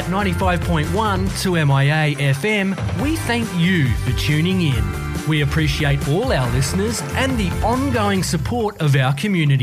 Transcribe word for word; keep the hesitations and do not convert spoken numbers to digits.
at ninety-five point one two M I A F M, we thank you for tuning in. We appreciate all our listeners and the ongoing support of our community.